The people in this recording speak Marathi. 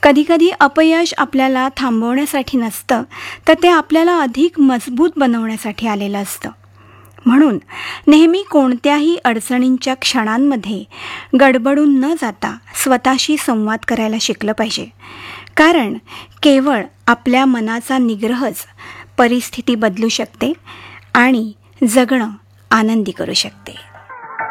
कधीकधी अपयश आपल्याला थांबवण्यासाठी नसतं, तर ते आपल्याला अधिक मजबूत बनवण्यासाठी आलेलं असतं. म्हणून नेहमी कोणत्याही अडचणींच्या क्षणांमध्ये गडबडून न जाता स्वतःशी संवाद करायला शिकलं पाहिजे. कारण केवळ आपल्या मनाचा निग्रहच परिस्थिती बदलू शकते आणि जगणं आनंदी करू शकते.